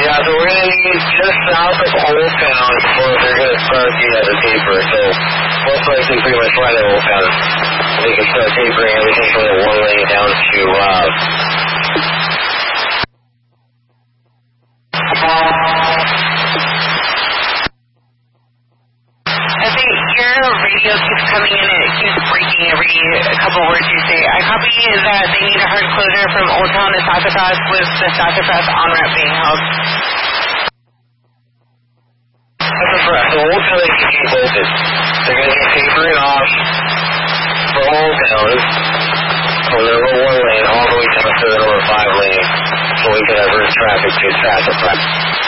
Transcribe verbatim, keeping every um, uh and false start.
Yeah, so we're going to need just south of Old Town before they're going to start the, uh, the taper. So most likely pretty much right at Old Town. They can start tapering everything from the one lane down to, uh... I think your radio keeps coming in and it keeps breaking every couple words you say. I copy that they need a hard closure from Old Town to Sassafras with the Sassafras on-ramp being held. Sassafras, so Old Town is keep open. They're going to be tapering off from Old Town from the number one lane all the way down to the number five lane so we can divert traffic to Sassafras.